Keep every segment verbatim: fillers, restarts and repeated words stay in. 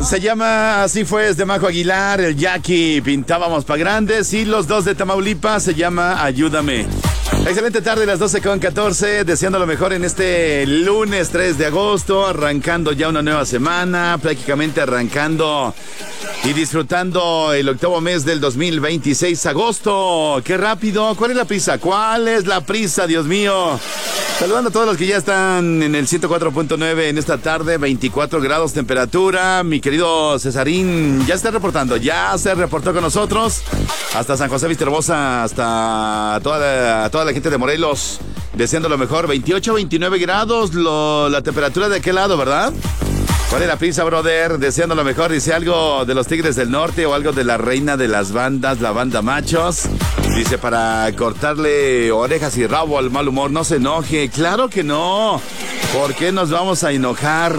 Se llama Así Fue, es de Majo Aguilar, el Jackie, Pintábamos pa' Grandes, y los dos de Tamaulipas se llama Ayúdame. Excelente tarde, las doce con catorce, deseando lo mejor en este lunes tres de agosto, arrancando ya una nueva semana, prácticamente arrancando y disfrutando el octavo mes del dos mil veintiséis, agosto. ¡Qué rápido! ¿Cuál es la prisa? ¿Cuál es la prisa, Dios mío? Saludando a todos los que ya están en el ciento cuatro punto nueve en esta tarde, veinticuatro grados temperatura. Mi querido Cesarín ya está reportando, ya se reportó con nosotros. Hasta San José Vistahermosa, hasta toda la, toda la gente de Morelos, deseando lo mejor. veintiocho, veintinueve grados lo, la temperatura de aquel lado, ¿verdad? ¿Cuál es la prisa, brother? Deseando lo mejor. Dice algo de los Tigres del Norte o algo de la reina de las bandas, la banda Machos. Dice, para cortarle orejas y rabo al mal humor. No se enoje. Claro que no. ¿Por qué nos vamos a enojar?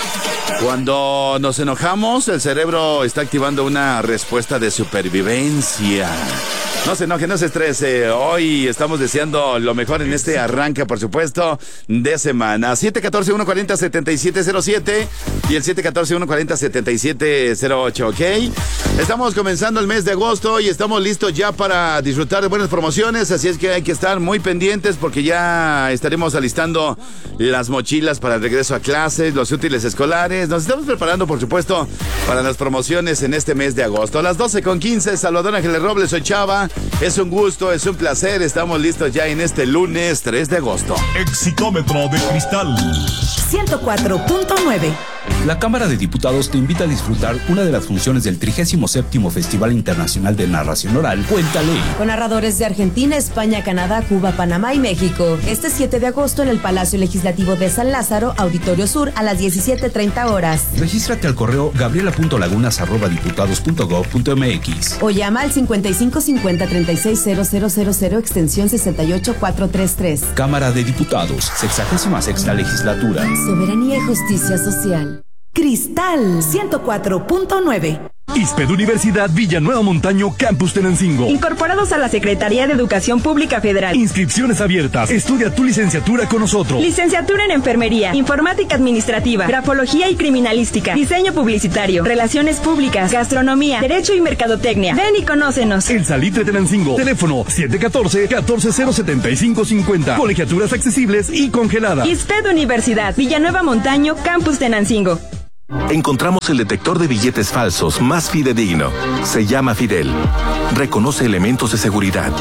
Cuando nos enojamos, el cerebro está activando una respuesta de supervivencia. No se enoje, no se estrese. Hoy estamos deseando lo mejor en este arranque, por supuesto, de semana. siete uno cuatro, uno cuatro cero, siete siete cero siete y el siete uno cuatro, uno cuatro cero, siete siete cero ocho, ¿ok? Estamos comenzando el mes de agosto y estamos listos ya para disfrutar de buenas promociones, así es que hay que estar muy pendientes porque ya estaremos alistando las mochilas para el regreso a clases, los útiles escolares. Nos estamos preparando, por supuesto, para las promociones en este mes de agosto. A las doce con quince, Salvador Ángeles Robles, soy Chava. Es un gusto, es un placer. Estamos listos ya en este lunes tres de agosto. Exitómetro de cristal ciento cuatro punto nueve. La Cámara de Diputados te invita a disfrutar una de las funciones del trigésimo séptimo Festival Internacional de Narración Oral, Cuéntale. Con narradores de Argentina, España, Canadá, Cuba, Panamá y México. Este siete de agosto en el Palacio Legislativo de San Lázaro, Auditorio Sur, a las diecisiete treinta horas. Regístrate al correo gabriela punto lagunas arroba diputados punto gob punto mx o llama al cincuenta y cinco cincuenta treinta y seis cero cero cero cero extensión sesenta y ocho cuatrocientos treinta y tres. Cámara de Diputados, sexagésima sexta legislatura. Soberanía y justicia social. Cristal ciento cuatro punto nueve. ISPED Universidad Villanueva Montaño Campus Tenancingo. Incorporados a la Secretaría de Educación Pública Federal. Inscripciones abiertas. Estudia tu licenciatura con nosotros. Licenciatura en Enfermería, Informática Administrativa, Grafología y Criminalística, Diseño Publicitario, Relaciones Públicas, Gastronomía, Derecho y Mercadotecnia. Ven y conócenos. El Salitre Tenancingo. Teléfono siete uno cuatro, uno cuatro cero, siete cinco cinco cero. Colegiaturas accesibles y congeladas. ISPED Universidad Villanueva Montaño Campus Tenancingo. Encontramos el detector de billetes falsos más fidedigno. Se llama Fidel. Reconoce elementos de seguridad.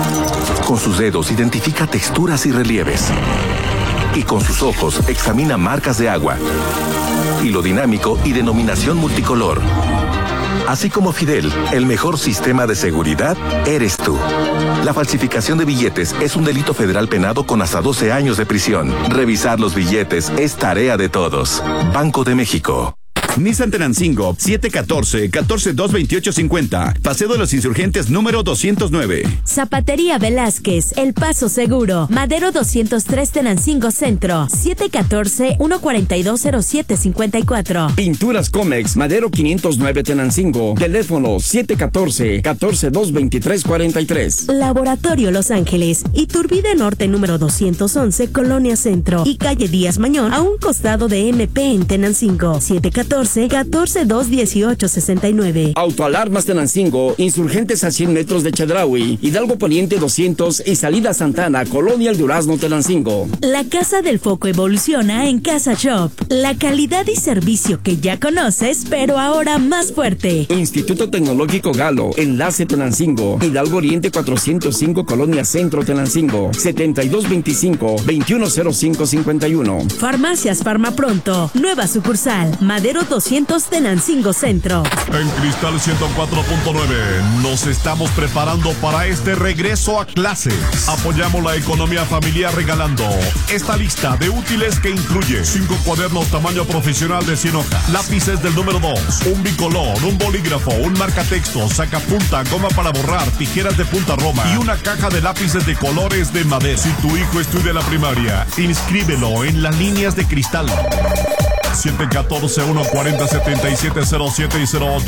Con sus dedos identifica texturas y relieves. Y con sus ojos examina marcas de agua. Hilo dinámico y denominación multicolor. Así como Fidel, el mejor sistema de seguridad eres tú. La falsificación de billetes es un delito federal penado con hasta doce años de prisión. Revisar los billetes es tarea de todos. Banco de México. Nissan Tenancingo, siete uno cuatro, uno cuatro dos, dos ocho cinco cero. Paseo de los Insurgentes número doscientos nueve. Zapatería Velázquez, El Paso Seguro. Madero doscientos tres Tenancingo Centro. siete uno cuatro, uno cuatro dos, cero siete cinco cuatro. Pinturas Comex, Madero quinientos nueve Tenancingo. Teléfono siete uno cuatro, uno cuatro dos, dos tres cuatro tres. Laboratorio Los Ángeles, Iturbide Norte número doscientos once, Colonia Centro. Y calle Díaz Mañón, a un costado de M P en Tenancingo. siete uno cuatro, uno cuatro dos, uno ocho seis nueve. Autoalarmas Tenancingo, Insurgentes a cien metros de Chedraui, Hidalgo Poniente doscientos y Salida Santana, Colonia El Durazno, Tenancingo. La Casa del Foco evoluciona en Casa Shop. La calidad y servicio que ya conoces, pero ahora más fuerte. Instituto Tecnológico Galo, Enlace Tenancingo, Hidalgo Oriente cuatrocientos cinco, Colonia Centro, Tenancingo. setenta y dos veinticinco, veintiuno cero cinco cincuenta y uno. Farmacias Farmapronto, nueva sucursal, Madero doscientos Tenancingo Centro. En Cristal ciento cuatro punto nueve nos estamos preparando para este regreso a clases. Apoyamos la economía familiar regalando esta lista de útiles que incluye cinco cuadernos tamaño profesional de cien hojas, lápices del número dos, un bicolor, un bolígrafo, un marcatexto, sacapunta, goma para borrar, tijeras de punta roma y una caja de lápices de colores de madera. Si tu hijo estudia la primaria, inscríbelo en las líneas de Cristal. siete uno cuatro, uno cuatro, siete siete cero siete y cero ocho.